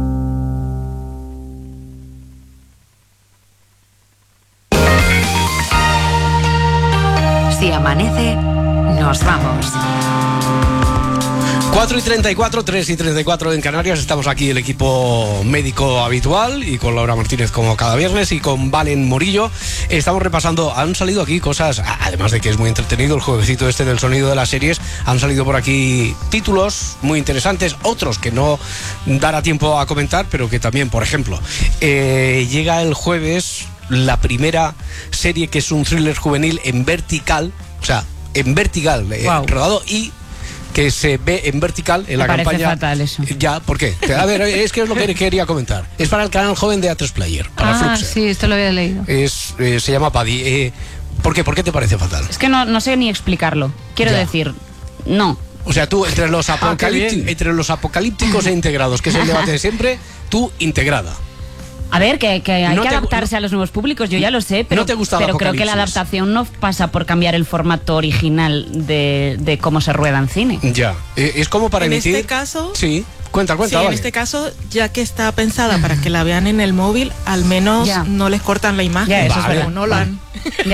Si amanece, nos vamos. cuatro y treinta y cuatro, tres y treinta y cuatro en Canarias. Estamos aquí el equipo médico habitual y con Laura Martínez como cada viernes y con Valen Morillo. Estamos repasando, han salido aquí cosas, además de que es muy entretenido el jueguecito este del sonido de las series, han salido por aquí títulos muy interesantes, otros que no dará tiempo a comentar, pero que también, por ejemplo, eh, llega el jueves la primera serie que es un thriller juvenil en vertical, o sea, en vertical, eh, Wow. rodado y que se ve en vertical en Me la parece campaña. fatal eso. Ya, ¿por qué? A ver, es que es lo que quería comentar. Es para el canal joven de A tres Player, para Ah, Fluxer. sí, esto lo había leído. Es, eh, se llama Paddy. Eh, ¿Por qué? ¿Por qué te parece fatal? Es que no, no sé ni explicarlo. Quiero Ya. decir, no. O sea, tú entre los, Ah, qué apocalípti- bien. entre los apocalípticos e integrados, que es el debate de siempre, tú integrada. A ver, que, que hay No que te gu- adaptarse a los nuevos públicos, yo ya lo sé, pero, ¿No te gusta el pero creo que la apocalipsis? adaptación no pasa por cambiar el formato original de, de cómo se rueda en cine. Ya. Eh, es como para En emitir. este caso- Sí, cuenta, Sí, cuenta, en vale. este caso, ya que está pensada para que la vean en el móvil, al menos Ya. no les cortan la imagen. Ya, eso es Vale. verdad. Nolan. Ya.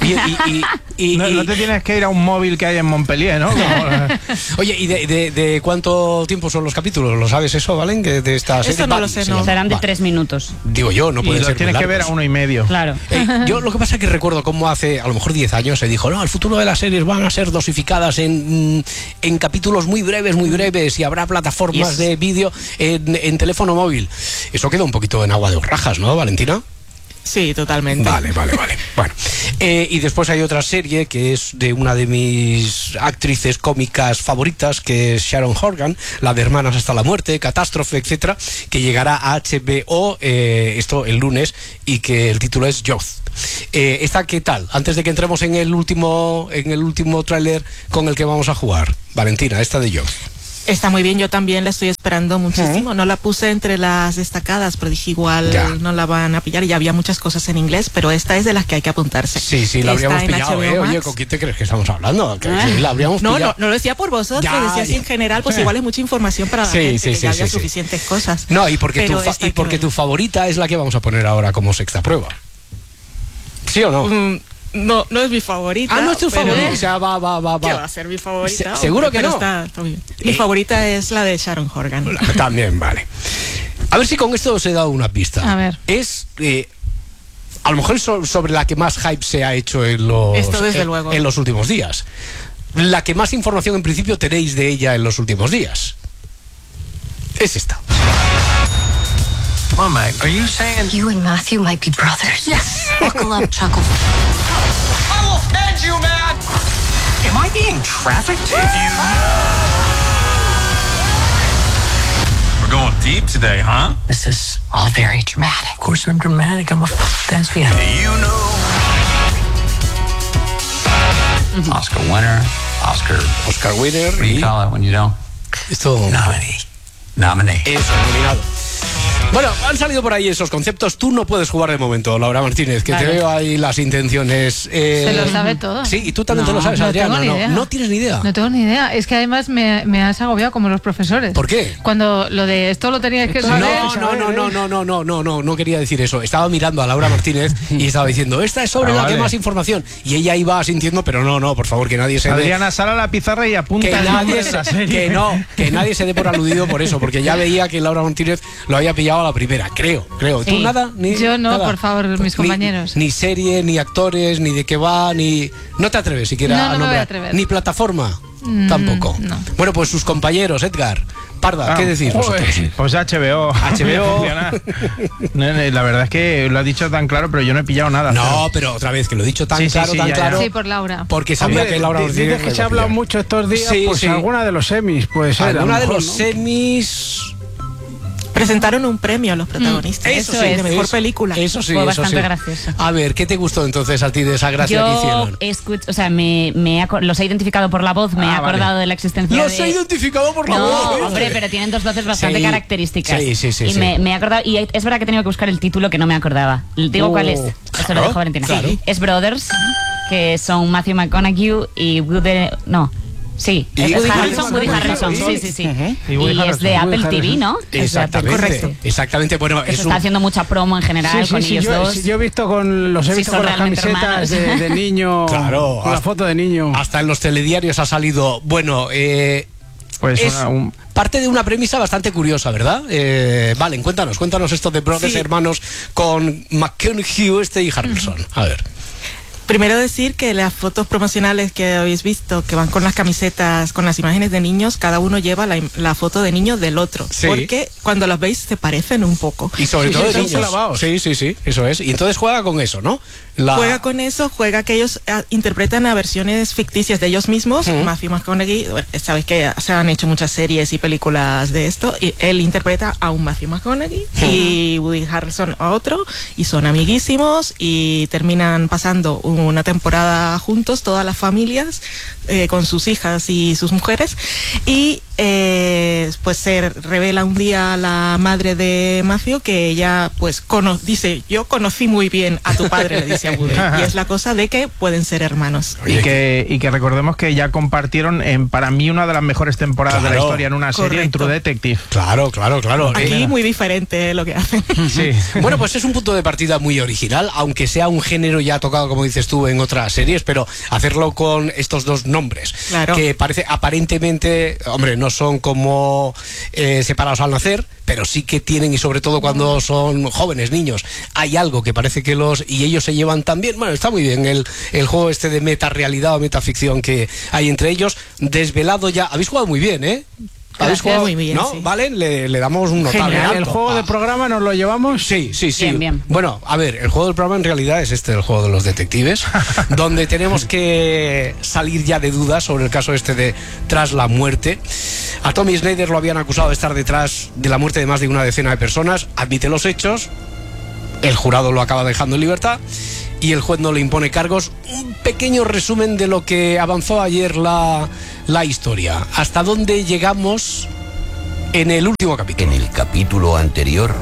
Oye, y, y, y, no, y... no te tienes que ir a un móvil que hay en Montpellier, ¿no? Como... Oye, ¿y de, de, de cuánto tiempo son los capítulos? ¿Lo sabes eso, Valen? De, de esta serie. Eso no lo sé, no. Serán de Vale. tres minutos. Digo yo, no puede y ser. los tienes que ver a uno y medio. Claro. Eh, yo lo que pasa es que recuerdo cómo hace a lo mejor diez años se dijo, no, el futuro de las series van a ser dosificadas en, en capítulos muy breves, muy breves, y habrá plataformas Yes. de vídeo en, en teléfono móvil. Eso queda un poquito en agua de borrajas, ¿no, Valentina? Sí, totalmente. Vale, vale, vale. Bueno, eh, y después hay otra serie que es de una de mis actrices cómicas favoritas, que es Sharon Horgan, la de Hermanas hasta la muerte, Catástrofe, etcétera, que llegará a H B O eh, esto el lunes, y que el título es Youth. Eh, ¿Esta qué tal? Antes de que entremos en el último en el último tráiler con el que vamos a jugar, Valentina, esta de Youth. Está muy bien, yo también la estoy esperando muchísimo. Uh-huh. No la puse entre las destacadas, pero dije igual Ya. no la van a pillar. Y había muchas cosas en inglés, pero esta es de las que hay que apuntarse. Sí, sí, la Está habríamos en pillado, H B O ¿eh? Oye, Max. ¿con quién te crees que estamos hablando? Que Ah. sí, la habríamos No, pillado. no, no lo decía por vosotros, Ya, lo decía así ya. en general, pues Sí. igual es mucha información para la Sí, gente, sí, que sí, ya sí, haya sí. suficientes cosas. No, y porque, Pero tu, fa- esta y hay que porque ver. tu favorita es la que vamos a poner ahora como sexta prueba. ¿Sí o no? Mm, no, no es mi favorita. Ah, no es tu pero- favorita. O sea, va, va, va, ¿Qué va. va a ser mi favorita? Se- ¿seguro que Pero no? está- está bien. Mi Eh. favorita es la de Sharon Horgan. También, vale. A ver si con esto os he dado una pista. A ver. Es, eh, a lo mejor so- sobre la que más hype se ha hecho en los, Esto desde en, luego. en los últimos días. La que más información en principio tenéis de ella en los últimos días. Es esta. Mom, mate, are you saying You and Matthew might be brothers. Yes. Buckle up, Chuckle. I will fend you, man? Am I being trafficked? If you... We're going deep today, huh? This is all very dramatic. Of course I'm dramatic. I'm a thespian. You know. Oscar winner. Oscar. Oscar winner. What do you call it when you don't? Esto. Nominee. Nominee. Eso, nominado. Bueno, han salido por ahí esos conceptos. Tú no puedes jugar de momento, Laura Martínez, que Claro. te veo ahí las intenciones. eh, Se lo sabe todo. Sí, y tú también No, te lo sabes, no Adriana. tengo ni No, idea. no tienes ni idea. No tengo ni idea. Es que además me, me has agobiado como los profesores. ¿Por qué? Cuando lo de esto lo tenías que saber. No, no, no, no, no, no, no, no, no, no quería decir eso. Estaba mirando a Laura Martínez y estaba diciendo, esta es sobre Ah, la vale. que más información. Y ella iba asintiendo, pero no, no, por favor, que nadie se dé. Adriana, sal a la pizarra y apunta Que el nombre nadie de la se, serie. que no, que nadie se dé por aludido por eso, porque ya veía que Laura Martínez lo había pillado a la primera, creo, creo. ¿Tú Sí. nada? Ni, Yo no, nada? por favor, mis Ni- compañeros. Ni, serie, ni actores, ni de qué va, ni... No te atreves siquiera No, no a me voy a nombrar. atrever. Ni plataforma, Mm, tampoco. no. Bueno, pues sus compañeros, Edgar, Parda, Ah, ¿qué decís joder. vosotros? Pues H B O. H B O. No, no, la verdad es que lo has dicho tan claro, pero yo no he pillado nada. No, pero otra vez, que lo he dicho tan Sí, sí, claro, sí, tan ya, ya. claro. Sí, por Laura. Porque sabía Hombre, que Laura di- Martínez dices que lo se ha iba a hablado pillar. mucho estos días, Sí, pues sí. alguna de los semis, puede ser. a lo Alguna de mejor, los ¿no? semis... Presentaron un premio a los protagonistas. Eso sí, sí, de mejor eso- película. Eso sí, Fue eso bastante sí. gracioso. A ver, ¿qué te gustó entonces a ti de esa gracia que Yo hicieron? escucho, o sea, me, me he aco- los he identificado por la voz, me he Ah, vale. acordado de la existencia Los de... he identificado por la no, voz. hombre, pero tienen dos voces bastante Sí. características. Sí, sí, sí, Y sí. Me, me he acordado, y es verdad que he tenido que buscar el título que no me acordaba. Digo Oh, cuál es. Eso claro, lo dejo Valentina. claro. Es Brothers, que son Matthew McConaughey y Woody... No. Sí, Y es Woody Harrelson, Woody Harrelson, Harrelson, sí. sí, sí, sí. Ujú. Y Woody Y es Harrelson, de Woody Apple T V, Harrelson. ¿no? Es de Apple. Exactamente. Correcto. Exactamente, bueno, Que es se un... está haciendo mucha promo en general Sí, sí, con sí, ellos yo, dos. sí, yo he visto con los he Sí, visto son con las realmente camisetas de, hermanos. de niño, Claro, con la hasta- foto de niño. Hasta en los telediarios ha salido, bueno, eh, Pues es una- un- parte de una premisa bastante curiosa, ¿verdad? Eh, Valen, cuéntanos, cuéntanos esto de Brothers Sí. Hermanos con McConaughey este y Harrelson. A ver. Primero decir que las fotos promocionales que habéis visto, que van con las camisetas, con las imágenes de niños, cada uno lleva la, im- la foto de niño del otro. Sí. Porque cuando los veis se parecen un poco. Y sobre Sí, todo sí, de son niños. clavados. Sí, sí, sí, eso es. Y entonces juega con eso, ¿no? La- Juega con eso, juega que ellos ah, interpretan a versiones ficticias de ellos mismos. Ujú. Matthew McConaughey, bueno, sabéis que se han hecho muchas series y películas de esto, y él interpreta a un Matthew McConaughey y Woody Harrelson a otro, y son amiguísimos y terminan pasando una temporada juntos, todas las familias, eh, con sus hijas y sus mujeres, y eh, pues se revela un día la madre de Matthew que ella pues cono dice, yo conocí muy bien a tu padre, le dice se aburre. Y es la cosa de que pueden ser hermanos. Y que, y que recordemos que ya compartieron, en, para mí, una de las mejores temporadas Claro. de la historia en una serie, en Correcto. True Detective. Claro, claro, claro. Aquí Eh, muy diferente lo que hacen. Sí. Bueno, pues es un punto de partida muy original, aunque sea un género ya tocado, como dices tú, en otras series, pero hacerlo con estos dos nombres, Claro. que parece aparentemente, hombre, no son como eh, separados al nacer, pero sí que tienen, y sobre todo cuando son jóvenes, niños, hay algo que parece que los, y ellos se llevan tan bien. Bueno, está muy bien el, el juego este de metarealidad o metaficción que hay entre ellos, desvelado ya. Habéis jugado muy bien, ¿eh? ¿Habéis Gracias, jugado? muy bien, ¿No? sí. ¿Vale? Le, le damos un notable. Genial, el alto. juego Ah. de programa nos lo llevamos. Sí, sí, sí. Bien, bien. Bueno, a ver, el juego del programa en realidad es este, el juego de los detectives, donde tenemos que salir ya de dudas sobre el caso este de Tras la muerte. A Tommy Snyder lo habían acusado de estar detrás de la muerte de más de una decena de personas, admite los hechos, el jurado lo acaba dejando en libertad y el juez no le impone cargos. Un pequeño resumen de lo que avanzó ayer la, la historia. ¿Hasta dónde llegamos en el último capítulo? En el capítulo anterior,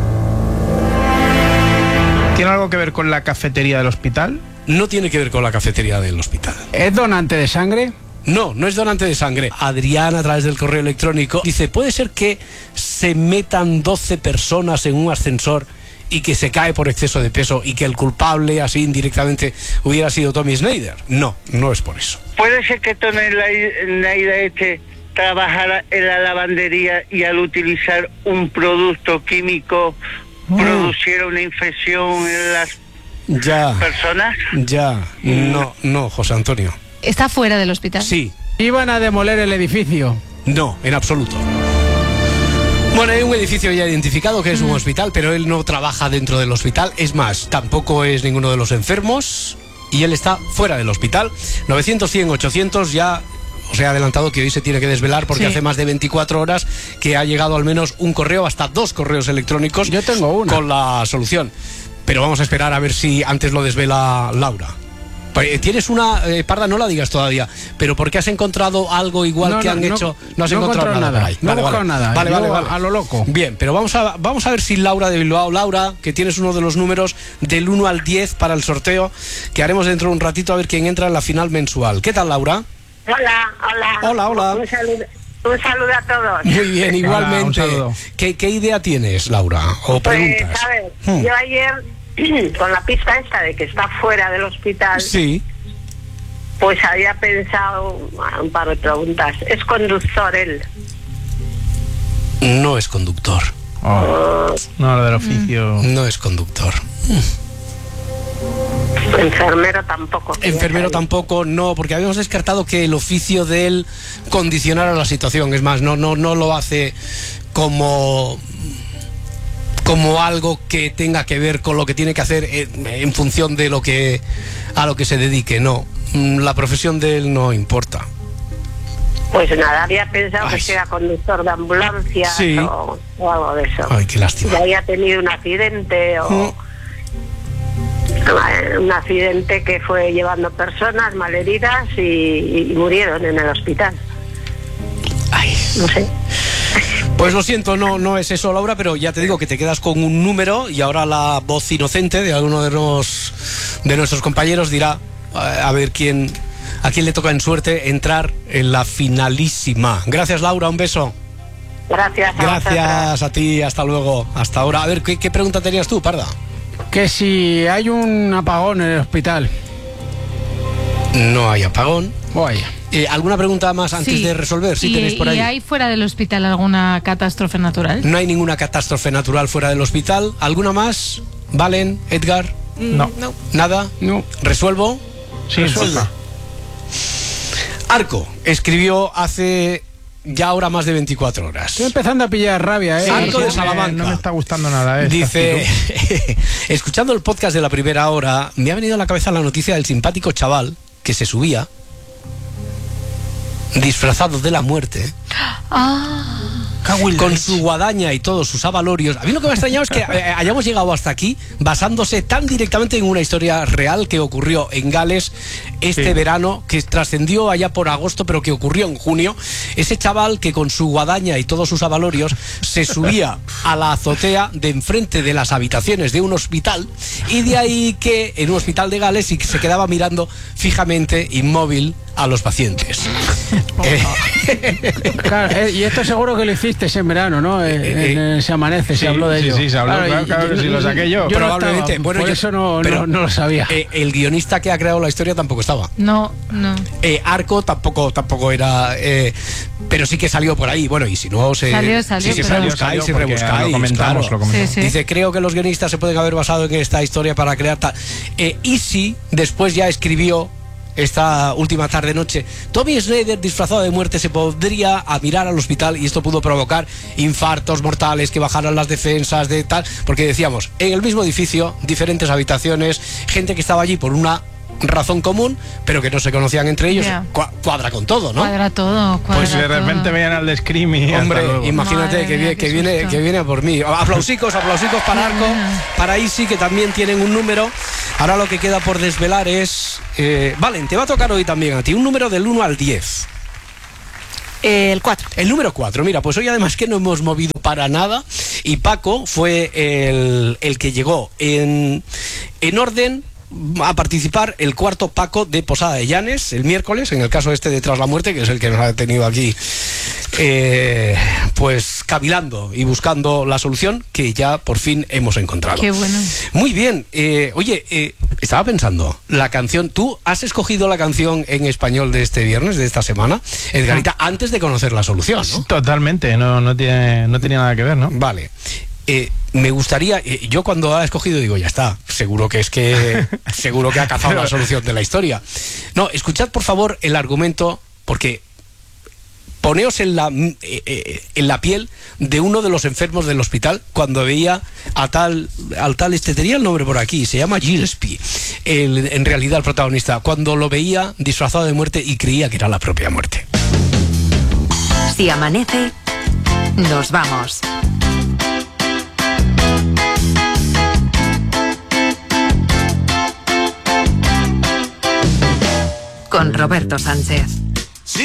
¿Tiene algo que ver con la cafetería del hospital? No tiene que ver con la cafetería del hospital. ¿Es donante de sangre? No, no es donante de sangre. Adrián, a través del correo electrónico, dice, ¿puede ser que se metan doce personas en un ascensor y que se cae por exceso de peso y que el culpable, así indirectamente, hubiera sido Tommy Snyder? No, no es por eso. ¿Puede ser que Tommy Snyder este trabajara en la lavandería y al utilizar un producto químico Mm. produciera una infección en las Ya, personas? ya. No, no, José Antonio. Está fuera del hospital. Sí. Iban a demoler el edificio. No, en absoluto. Bueno, hay un edificio ya identificado que es un hospital, pero él no trabaja dentro del hospital. Es más, tampoco es ninguno de los enfermos y él está fuera del hospital. novecientos, cien, ochocientos ya... Os he adelantado que hoy se tiene que desvelar porque Sí. hace más de veinticuatro horas que ha llegado al menos un correo, hasta dos correos electrónicos. Yo tengo una. Con la solución. Pero vamos a esperar a ver si antes lo desvela Laura. Eh, Tienes una, eh, Parda, no la digas todavía, pero ¿por qué has encontrado algo igual No, que no, han no, hecho? No has no he encontrado encontrado nada. nada. por ahí. No he Vale, buscado vale. nada. Vale, Yo vale, vale. a lo loco. Bien, pero vamos a, vamos a ver si Laura de Bilbao, Laura, que tienes uno de los números del uno al diez para el sorteo que haremos dentro de un ratito, a ver quién entra en la final mensual. ¿Qué tal, Laura? Hola, hola. Hola, hola. Un saludo, un saludo a todos. Muy bien, igualmente. Hola, un saludo. ¿Qué, ¿Qué idea tienes, Laura? ¿O Pues, preguntas? a ver, Hmm. yo ayer, con la pista esta de que está fuera del hospital, Sí. pues había pensado un par de preguntas. ¿Es conductor él? No es conductor. Oh, no, lo del oficio. No es conductor. Enfermero tampoco. Enfermero tampoco, no, porque habíamos descartado que el oficio de él condicionara la situación. Es más, no, no, no lo hace como como algo que tenga que ver con lo que tiene que hacer en, en función de lo que a lo que se dedique. No, la profesión de él no importa. Pues nada, había pensado Ay. que era conductor de ambulancia Sí. o, o algo de eso. Ay, qué lástima. Que había tenido un accidente o... Un accidente que fue llevando personas malheridas y, y murieron en el hospital. Ay. No sé. Pues lo siento, no, no es eso, Laura, pero ya te digo que te quedas con un número y ahora la voz inocente de alguno de, los, de nuestros compañeros dirá eh, a ver quién, a quién le toca en suerte entrar en la finalísima. Gracias, Laura, un beso. Gracias. A Gracias a ti, hasta luego, hasta ahora. A ver, ¿qué, qué pregunta tenías tú, Parda? Que si hay un apagón en el hospital. No hay apagón. Vaya. Eh, ¿Alguna pregunta más antes Sí. de resolver? Sí, ¿Y, tenéis por ahí. ¿Y hay fuera del hospital alguna catástrofe natural? No hay ninguna catástrofe natural fuera del hospital. ¿Alguna más? ¿Valen? ¿Edgar? No. No. ¿Nada? No. ¿Resuelvo? Sí, Resuelva. Arco escribió hace ya ahora más de veinticuatro horas. Estoy empezando a pillar rabia, ¿eh? Arco de no me- Salamanca. No me está gustando nada, ¿eh? esta Dice, actitud. escuchando el podcast de la primera hora, me ha venido a la cabeza la noticia del simpático chaval que se subía disfrazado de la muerte Ah, con su guadaña y todos sus avalorios. A mí lo que me ha extrañado es que eh, hayamos llegado hasta aquí basándose tan directamente en una historia real que ocurrió en Gales este sí. verano, que trascendió allá por agosto, pero que ocurrió en junio. Ese chaval que con su guadaña y todos sus avalorios se subía a la azotea de enfrente de las habitaciones de un hospital, y de ahí que en un hospital de Gales, y que se quedaba mirando fijamente, inmóvil, a los pacientes. Oh, eh. Claro, eh, y esto seguro que lo hiciste en verano, ¿no? Eh, eh, en, en Se Amanece, sí, se habló de sí, ello. Sí, se habló, claro, claro, claro que sí, lo saqué yo. Yo probablemente. No bueno, por yo, eso no, pero, no, no lo sabía. Eh, el guionista que ha creado la historia tampoco estaba. No, no. Eh, Arco tampoco, tampoco era... Eh, pero sí que salió por ahí. Bueno, y si no, se, salió, salió, si, si pero... rebuscáis, si rebuscáis. Lo comentamos, claro. lo comentamos. Sí, sí. Dice, creo que los guionistas se pueden haber basado en esta historia para crear tal... Eh, Easy después ya escribió esta última tarde-noche: Tommy Schneider disfrazado de muerte se podría a mirar al hospital, y esto pudo provocar infartos mortales, que bajaran las defensas de tal, porque decíamos, en el mismo edificio, diferentes habitaciones, gente que estaba allí por una razón común, pero que no se conocían entre ellos. Yeah. Cuadra con todo, ¿no? Cuadra todo, cuadra Pues de repente todo. veían al de Scream y hombre, imagínate que, mía, que, viene, que viene por mí. Aplausicos, aplausicos para Arco, para Easy, que también tienen un número. Ahora lo que queda por desvelar es... Eh, Valen, te va a tocar hoy también a ti un número del uno al diez. El cuatro. El número cuatro, mira, pues hoy además que no hemos movido para nada, y Paco fue el, el que llegó en, en orden a participar el cuarto Paco de Posada de Llanes el miércoles, en el caso este de Tras la Muerte, que es el que nos ha tenido aquí eh, pues cavilando y buscando la solución que ya por fin hemos encontrado. Qué bueno. Muy bien, eh, oye, eh, estaba pensando, la canción, tú has escogido la canción en español de este viernes, de esta semana, Edgarita, ah. antes de conocer la solución, ¿no? Totalmente, no, no, tiene, no tenía nada que ver, ¿no? Vale. Eh, me gustaría, eh, yo cuando ha escogido digo, ya está, seguro que es que seguro que ha cazado la solución de la historia. No, escuchad por favor el argumento, porque poneos en la eh, eh, en la piel de uno de los enfermos del hospital cuando veía a tal al tal este, tenía el nombre por aquí, se llama Gillespie, el, en realidad el protagonista, cuando lo veía disfrazado de muerte y creía que era la propia muerte. Si amanece, nos vamos. Con Roberto Sánchez.